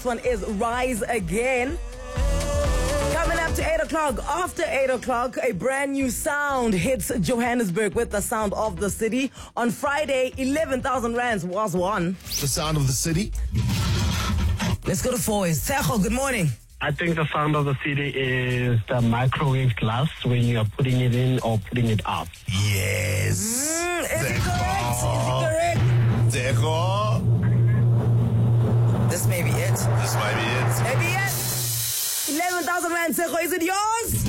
This one is Rise Again. Coming up to 8 o'clock. After 8 o'clock, a brand new sound hits Johannesburg with the sound of the city. On Friday, 11,000 rands was won. The sound of the city. Let's go to Foyes. Sejo, good morning. I think the sound of the city is the microwave glass when you are putting it in or putting it out. Yes. Is it correct? Is it correct? Dejo. This may be it. This might be it. Maybe it. 11,000 rand, Sejo. Is it yours?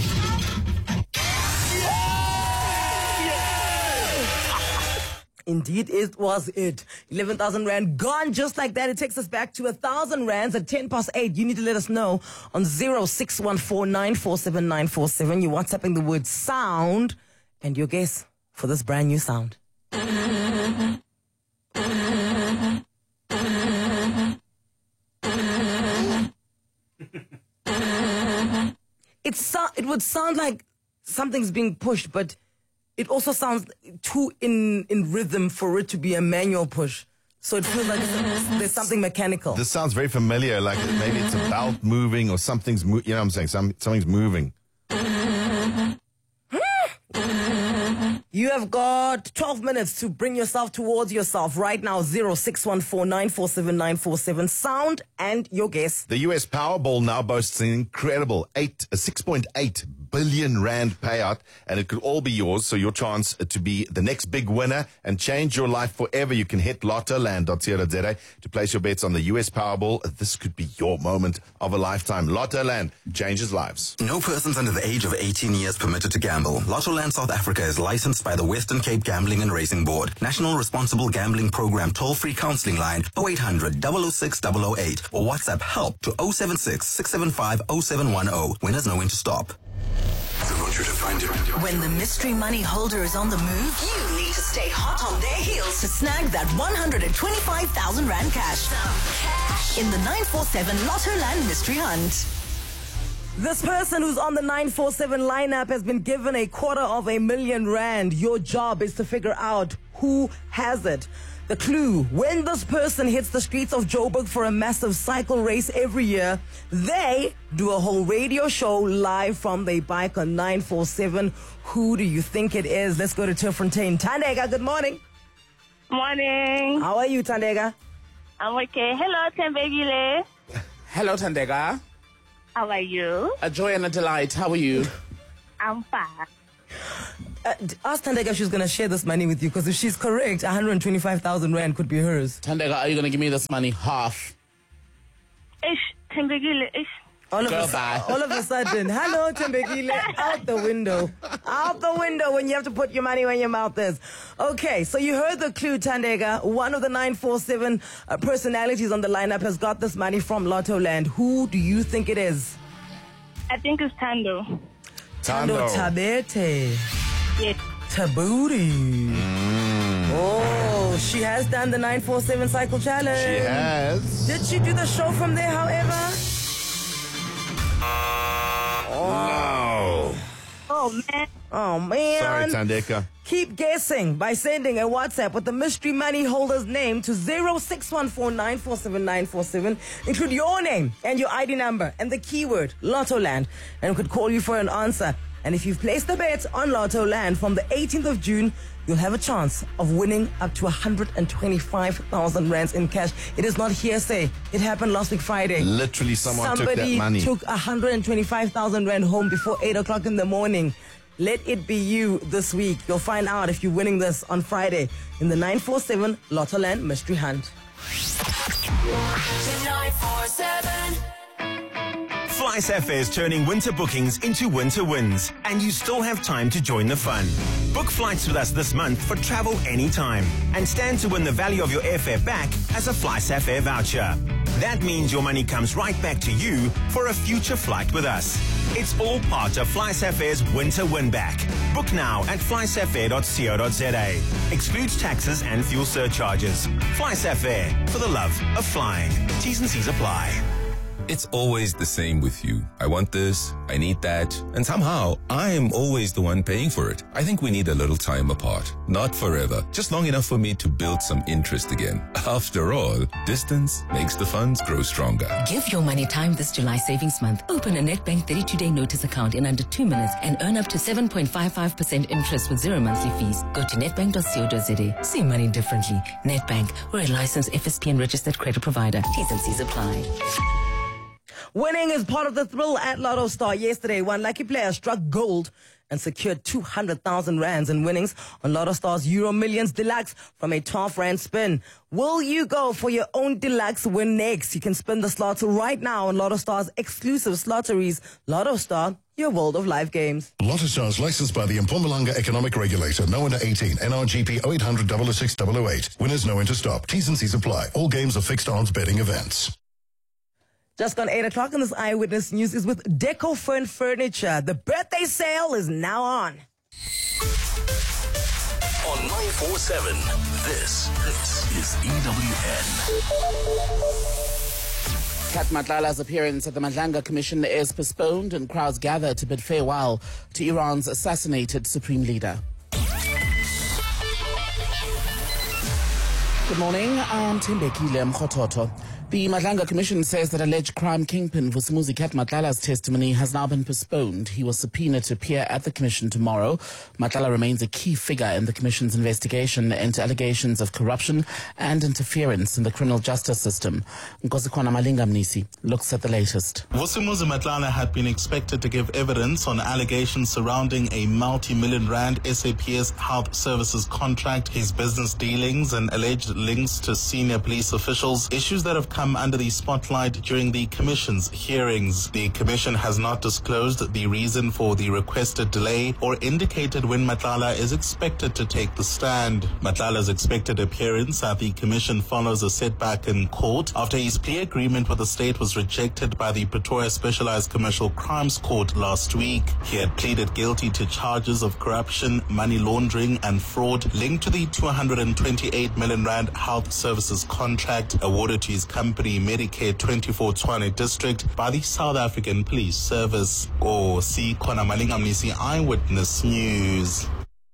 Indeed, it was it. 11,000 rand gone just like that. It takes us back to 1,000 rands at 8:10. You need to let us know on 0614947947. You're WhatsApping the word sound and your guess for this brand new sound. It would sound like something's being pushed, but it also sounds too in rhythm for it to be a manual push. So it feels like there's something mechanical. This sounds very familiar, like maybe it's a belt moving or something's you know what I'm saying? Something's moving. You have got 12 minutes to bring yourself towards yourself right now. 0614947947. Sound and your guess. The US Powerball now boasts an incredible 6.8 billion rand payout, and it could all be yours. So your chance to be the next big winner and change your life forever. You can hit lottoland.co.za to place your bets on the US Powerball. This could be your moment of a lifetime. Lottoland changes lives. No persons under the age of 18 years permitted to gamble. Lottoland South Africa is licensed by the Western Cape Gambling and Racing Board. National Responsible Gambling Program toll-free counseling line 0800 006 008 or WhatsApp help to 076 675 0710. Winners know when to stop. I want you to find him. When the mystery money holder is on the move, you need to stay hot on their heels to snag that 125,000 rand cash. In the 947 Lottoland Mystery Hunt. This person who's on the 947 lineup has been given 250,000 rand. Your job is to figure out who has it. The clue, when this person hits the streets of Joburg for a massive cycle race every year, they do a whole radio show live from their bike on 947. Who do you think it is? Let's go to Turfontaine. Tandega, good morning. Morning. How are you, Tandega? I'm okay. Hello, Tembegile. Hello, Tandega. How are you? A joy and a delight. How are you? I'm fine. Ask Tandega if she's going to share this money with you, because if she's correct, 125,000 rand could be hers. Tandega, are you going to give me this money half? Ish, Tembegile, ish. All of a sudden, hello, Tembegile, out the window. Out the window when you have to put your money where your mouth is. Okay, so you heard the clue, Tandega. One of the 947 personalities on the lineup has got this money from Lottoland. Who do you think it is? I think it's Tando. Tando Tabete. Yes. Tabuti. Oh, she has done the 947 cycle challenge. She has. Did she do the show from there, however? No. Oh, man. Oh, man. Sorry, Tandeka. Keep guessing by sending a WhatsApp with the mystery money holder's name to 0614947947. Include your name and your ID number and the keyword Lottoland, and we could call you for an answer. And if you've placed a bet on Lottoland from the 18th of June, you'll have a chance of winning up to 125,000 rands in cash. It is not hearsay. It happened last week Friday. Literally someone took that money. Somebody took 125,000 rand home before 8 o'clock in the morning. Let it be you this week. You'll find out if you're winning this on Friday in the 947 Lottoland Mystery Hunt. 947. FlySafair is turning winter bookings into winter wins, and you still have time to join the fun. Book flights with us this month for travel anytime, and stand to win the value of your airfare back as a FlySafair voucher. That means your money comes right back to you for a future flight with us. It's all part of FlySafair's winter win back. Book now at flysafair.co.za. Excludes taxes and fuel surcharges. FlySafair, for the love of flying. T's and C's apply. It's always the same with you. I want this, I need that, and somehow I am always the one paying for it. I think we need a little time apart. Not forever, just long enough for me to build some interest again. After all, distance makes the funds grow stronger. Give your money time this July savings month. Open a Nedbank 32-day notice account in under 2 minutes and earn up to 7.55% interest with 0 monthly fees. Go to nedbank.co.za. See money differently. Nedbank, we're a licensed FSP and registered credit provider. T's and C's apply. Winning is part of the thrill at Lotto Star. Yesterday, one lucky player struck gold and secured 200,000 rands in winnings on Lotto Star's Euro Millions Deluxe from a 12 rand spin. Will you go for your own deluxe win next? You can spin the slots right now on Lotto Star's exclusive slotteries. Lotto Star, your world of live games. Lotto Star is licensed by the Mpumalanga Economic Regulator. No under 18. NRGP 0800 006 008. Winners know when to stop. T's and C's apply. All games are fixed odds betting events. Just on 8 o'clock, and this Eyewitness News is with Deco Fern Furniture. The birthday sale is now on. On 947, this is EWN. Kat Matlala's appearance at the Madlanga Commission is postponed and crowds gather to bid farewell to Iran's assassinated supreme leader. Good morning, I'm Timbekile Mkhototo. The Madlanga Commission says that alleged crime kingpin Vusimuzi Kat Matlala's testimony has now been postponed. He was subpoenaed to appear at the Commission tomorrow. Matlala remains a key figure in the Commission's investigation into allegations of corruption and interference in the criminal justice system. Nkosikazi Malinga Mnisi looks at the latest. Vusimuzi Matlala had been expected to give evidence on allegations surrounding a multi-million rand SAPS Health Services contract, his business dealings and alleged links to senior police officials, issues that have come under the spotlight during the Commission's hearings. The Commission has not disclosed the reason for the requested delay or indicated when Matlala is expected to take the stand. Matlala's expected appearance at the Commission follows a setback in court after his plea agreement with the state was rejected by the Pretoria Specialized Commercial Crimes Court last week. He had pleaded guilty to charges of corruption, money laundering and fraud linked to the 228 million rand health services contract awarded to his company Medicare 24 Tshwane District by the South African Police Service. Nkosikazi Malinga Mnisi, Eyewitness News.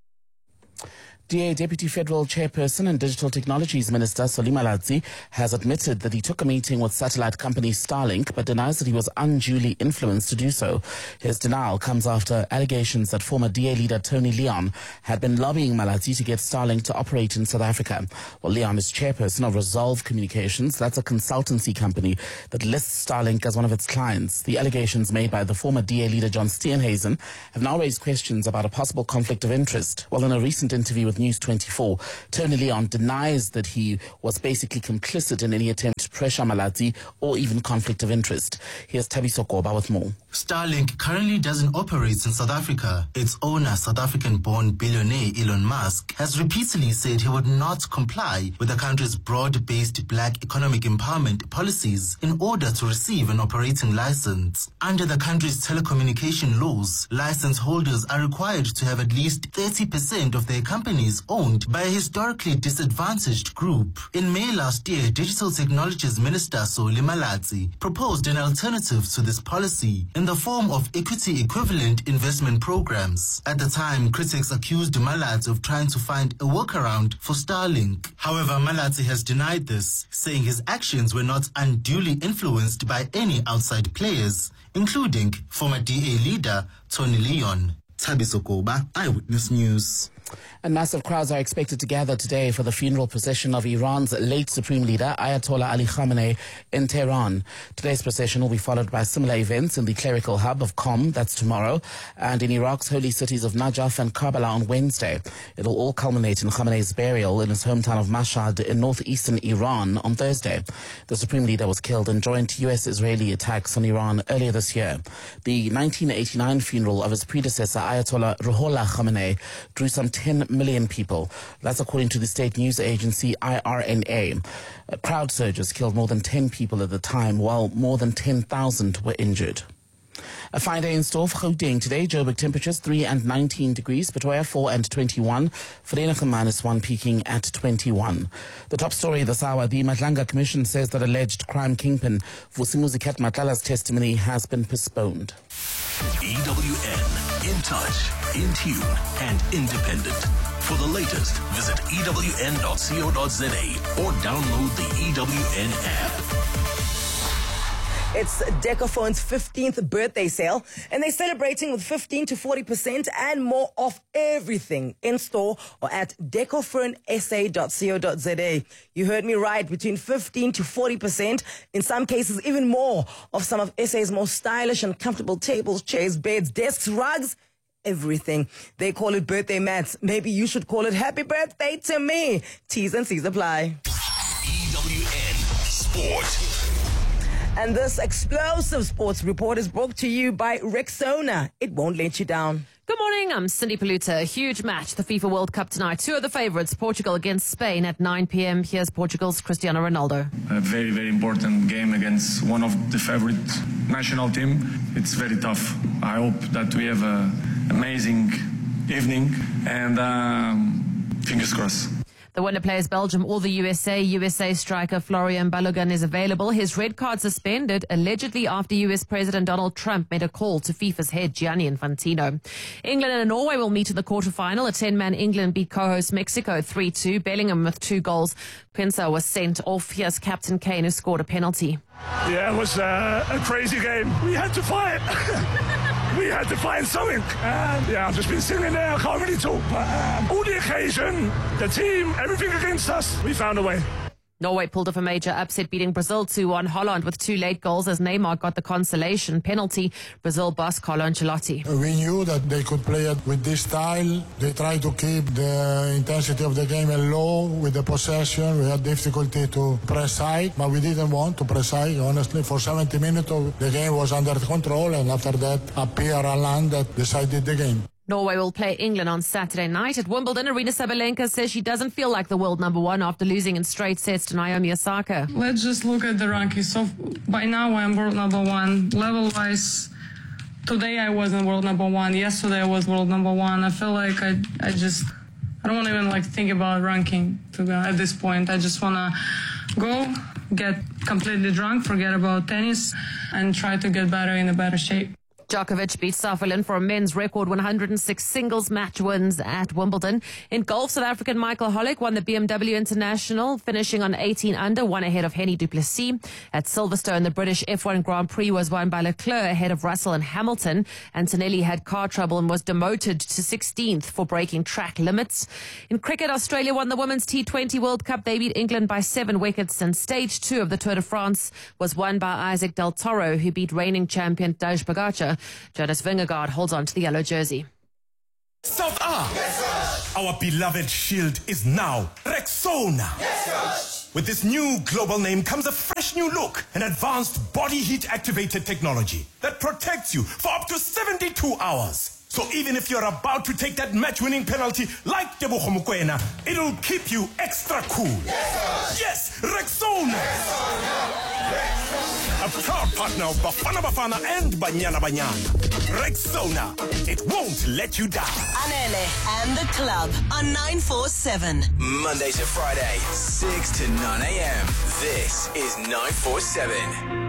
DA Deputy Federal Chairperson and Digital Technologies Minister Solly Malatsi has admitted that he took a meeting with satellite company Starlink but denies that he was unduly influenced to do so. His denial comes after allegations that former DA leader Tony Leon had been lobbying Malatsi to get Starlink to operate in South Africa. Well, Leon is chairperson of Resolve Communications. That's a consultancy company that lists Starlink as one of its clients. The allegations made by the former DA leader John Steenhuisen have now raised questions about a possible conflict of interest. Well, in a recent interview with News 24, Tony Leon denies that he was basically complicit in any attempt to pressure Malatsi or even conflict of interest. Here's Thabiso Koba with more. Starlink currently doesn't operate in South Africa. Its owner, South African-born billionaire Elon Musk, has repeatedly said he would not comply with the country's broad-based black economic empowerment policies in order to receive an operating license. Under the country's telecommunication laws, license holders are required to have at least 30% of their companies owned by a historically disadvantaged group. In May last year, Digital Technologies Minister Solly Malatsi proposed an alternative to this policy in the form of equity-equivalent investment programs. At the time, critics accused Malatsi of trying to find a workaround for Starlink. However, Malatsi has denied this, saying his actions were not unduly influenced by any outside players, including former DA leader Tony Leon. Thabiso Koba, Eyewitness News. And massive crowds are expected to gather today for the funeral procession of Iran's late supreme leader, Ayatollah Ali Khamenei, in Tehran. Today's procession will be followed by similar events in the clerical hub of Qom, that's tomorrow, and in Iraq's holy cities of Najaf and Karbala on Wednesday. It'll all culminate in Khamenei's burial in his hometown of Mashhad in northeastern Iran on Thursday. The supreme leader was killed in joint US-Israeli attacks on Iran earlier this year. The 1989 funeral of his predecessor, Ayatollah Ruhollah Khamenei, drew some 10 million people. That's according to the state news agency IRNA. Crowd surges killed more than 10 people at the time, while more than 10,000 were injured. A fine day in store for Gauteng today. Joburg temperatures 3 and 19 degrees. Pretoria 4 and 21. Vereeniging -1 peaking at 21. The top story this hour, the Madlanga Commission says that alleged crime kingpin Vusimuzi Kat Matlala's testimony has been postponed. EWN, in touch, in tune, and independent. For the latest, visit ewn.co.za or download the EWN app. It's Decophone's 15th birthday sale, and they're celebrating with 15 to 40% and more off everything in store or at decophoneSA.co.za. You heard me right, between 15 to 40%, in some cases even more, of some of SA's most stylish and comfortable tables, chairs, beds, desks, rugs, everything. They call it birthday mats. Maybe you should call it happy birthday to me. T's and C's apply. EWN Sport. And this explosive sports report is brought to you by Rexona. It won't let you down. Good morning, I'm Cindy Paluta. A huge match, the FIFA World Cup tonight. Two of the favourites, Portugal against Spain at 9 p.m. Here's Portugal's Cristiano Ronaldo. A very, very important game against one of the favourite national team. It's very tough. I hope that we have an amazing evening and fingers crossed. The winner plays Belgium or the USA. USA striker Florian Balogun is available. His red card suspended, allegedly after US President Donald Trump made a call to FIFA's head, Gianni Infantino. England and Norway will meet in the quarterfinal. A 10-man England beat co-host Mexico 3-2. Bellingham with 2 goals. Quinza was sent off. Here's Captain Kane, who scored a penalty. Yeah, it was a crazy game. We had to fight. We had to find something. I've just been sitting there. I can't really talk. But all the occasion, the team, everything against us, we found a way. Norway pulled off a major upset, beating Brazil 2-1. Holland with 2 late goals as Neymar got the consolation penalty. Brazil boss Carlo Ancelotti. We knew that they could play it with this style. They tried to keep the intensity of the game low with the possession. We had difficulty to press high, but we didn't want to press high. Honestly, for 70 minutes, the game was under control, and after that, Pierre Alain that decided the game. Norway will play England on Saturday night. At Wimbledon, Aryna Sabalenka says she doesn't feel like the world number one after losing in straight sets to Naomi Osaka. Let's just look at the rankings. So by now I'm world number one. Level-wise, today I wasn't world number one. Yesterday I was world number one. I feel like I don't want to even think about ranking at this point. I just want to go, get completely drunk, forget about tennis, and try to get better in a better shape. Djokovic beat Safelin for a men's record 106 singles match wins at Wimbledon. In golf, South African Michael Hollick won the BMW International, finishing on 18 under, one ahead of Henny du Plessis. At Silverstone, the British F1 Grand Prix was won by Leclerc ahead of Russell and Hamilton. Antonelli had car trouble and was demoted to 16th for breaking track limits. In cricket, Australia won the Women's T20 World Cup. They beat England by 7 wickets, and stage 2 of the Tour de France was won by Isaac Del Toro, who beat reigning champion Daj Pogacar. Jonas Vingegaard holds on to the yellow jersey. South Ark, our beloved shield is now Rexona. With this new global name comes a fresh new look, an advanced body heat activated technology that protects you for up to 72 hours. So even if you're about to take that match-winning penalty like Tebogo Mokoena, it'll keep you extra cool. Yes, Rexona. A proud partner of Bafana Bafana and Banyana Banyana. Rexona, it won't let you down. Anele and the club on 947. Monday to Friday, 6 to 9 a.m. This is 947.